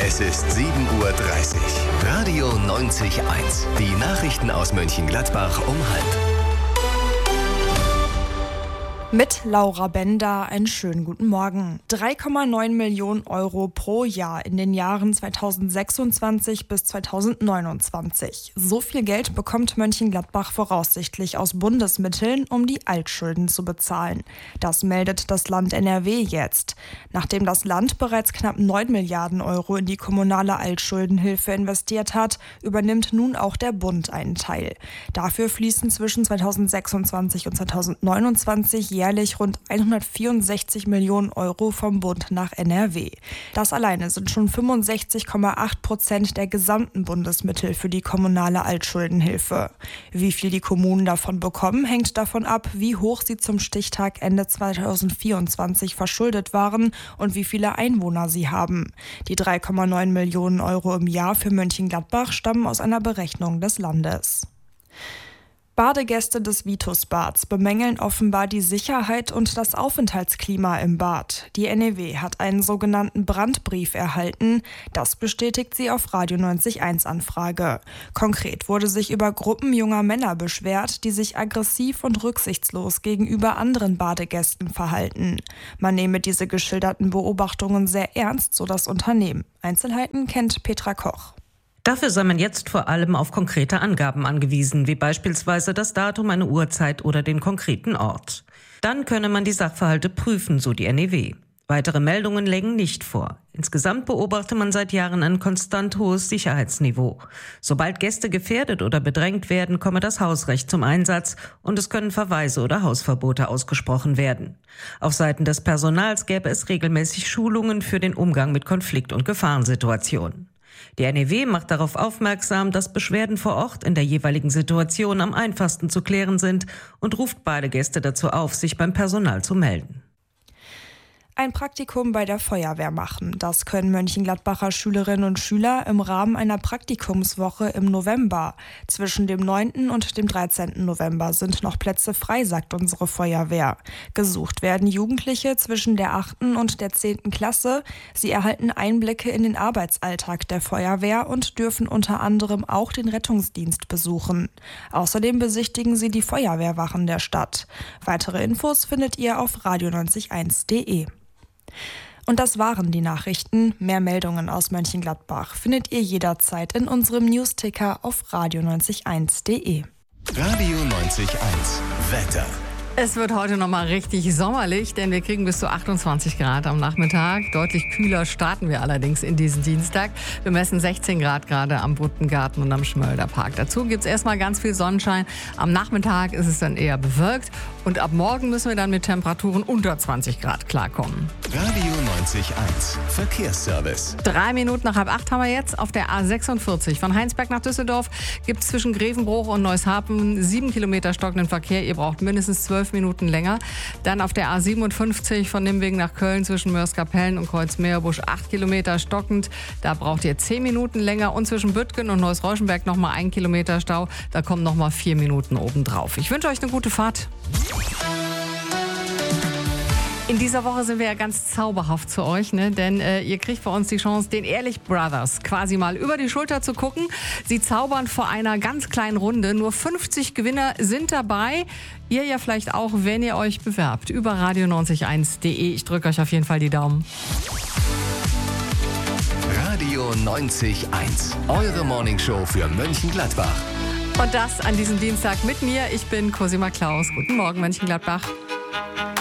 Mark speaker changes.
Speaker 1: Es ist 7:30 Uhr. Radio 90.1. Die Nachrichten aus Mönchengladbach um 12:30.
Speaker 2: Mit Laura Bender einen schönen guten Morgen. 3,9 Millionen Euro pro Jahr in den Jahren 2026 bis 2029. So viel Geld bekommt Mönchengladbach voraussichtlich aus Bundesmitteln, um die Altschulden zu bezahlen. Das meldet das Land NRW jetzt. Nachdem das Land bereits knapp 9 Milliarden Euro in die kommunale Altschuldenhilfe investiert hat, übernimmt nun auch der Bund einen Teil. Dafür fließen zwischen 2026 und 2029 jährlich rund 164 Millionen Euro vom Bund nach NRW. Das alleine sind schon 65,8% der gesamten Bundesmittel für die kommunale Altschuldenhilfe. Wie viel die Kommunen davon bekommen, hängt davon ab, wie hoch sie zum Stichtag Ende 2024 verschuldet waren und wie viele Einwohner sie haben. Die 3,9 Millionen Euro im Jahr für Mönchengladbach stammen aus einer Berechnung des Landes. Badegäste des Vitusbads bemängeln offenbar die Sicherheit und das Aufenthaltsklima im Bad. Die NEW hat einen sogenannten Brandbrief erhalten. Das bestätigt sie auf Radio 90.1 Anfrage. Konkret wurde sich über Gruppen junger Männer beschwert, die sich aggressiv und rücksichtslos gegenüber anderen Badegästen verhalten. Man nehme diese geschilderten Beobachtungen sehr ernst, so das Unternehmen. Einzelheiten kennt Petra Koch.
Speaker 3: Dafür sei man jetzt vor allem auf konkrete Angaben angewiesen, wie beispielsweise das Datum, eine Uhrzeit oder den konkreten Ort. Dann könne man die Sachverhalte prüfen, so die NEW. Weitere Meldungen lägen nicht vor. Insgesamt beobachte man seit Jahren ein konstant hohes Sicherheitsniveau. Sobald Gäste gefährdet oder bedrängt werden, komme das Hausrecht zum Einsatz und es können Verweise oder Hausverbote ausgesprochen werden. Auf Seiten des Personals gäbe es regelmäßig Schulungen für den Umgang mit Konflikt- und Gefahrensituationen. Die NEW macht darauf aufmerksam, dass Beschwerden vor Ort in der jeweiligen Situation am einfachsten zu klären sind und ruft beide Gäste dazu auf, sich beim Personal zu melden.
Speaker 2: Ein Praktikum bei der Feuerwehr machen. Das können Mönchengladbacher Schülerinnen und Schüler im Rahmen einer Praktikumswoche im November. Zwischen dem 9. und dem 13. November sind noch Plätze frei, sagt unsere Feuerwehr. Gesucht werden Jugendliche zwischen der 8. und der 10. Klasse. Sie erhalten Einblicke in den Arbeitsalltag der Feuerwehr und dürfen unter anderem auch den Rettungsdienst besuchen. Außerdem besichtigen sie die Feuerwehrwachen der Stadt. Weitere Infos findet ihr auf radio90.1.de. Und das waren die Nachrichten. Mehr Meldungen aus Mönchengladbach findet ihr jederzeit in unserem Newsticker auf radio90.1.de.
Speaker 1: Radio 90.1 Wetter.
Speaker 4: Es wird heute nochmal richtig sommerlich, denn wir kriegen bis zu 28 Grad am Nachmittag. Deutlich kühler starten wir allerdings in diesen Dienstag. Wir messen 16 Grad gerade am Bruttengarten und am Schmölderpark. Dazu gibt es erstmal ganz viel Sonnenschein. Am Nachmittag ist es dann eher bewölkt. Und ab morgen müssen wir dann mit Temperaturen unter 20 Grad klarkommen.
Speaker 1: Radio 90.1 Verkehrsservice.
Speaker 4: 3 Minuten nach 7:30 haben wir jetzt. Auf der A46 von Heinsberg nach Düsseldorf gibt es zwischen Grevenbruch und Neushafen 7 Kilometer stockenden Verkehr. Ihr braucht mindestens 12 Minuten länger. Dann auf der A57 von Nimwegen nach Köln zwischen Mörs-Kapellen und Kreuzmeerbusch 8 Kilometer stockend. Da braucht ihr 10 Minuten länger. Und zwischen Büttgen und Neuss-Reuschenberg nochmal 1 Kilometer Stau. Da kommen nochmal 4 Minuten obendrauf. Ich wünsche euch eine gute Fahrt. In dieser Woche sind wir ja ganz zauberhaft zu euch, ne? Denn ihr kriegt bei uns die Chance, den Ehrlich Brothers quasi mal über die Schulter zu gucken. Sie zaubern vor einer ganz kleinen Runde. Nur 50 Gewinner sind dabei. Ihr ja vielleicht auch, wenn ihr euch bewerbt. Über radio90.1.de. Ich drücke euch auf jeden Fall die Daumen.
Speaker 1: Radio 90.1. Eure Morningshow für Mönchengladbach.
Speaker 4: Und das an diesem Dienstag mit mir. Ich bin Cosima Klaus. Guten Morgen, Mönchengladbach.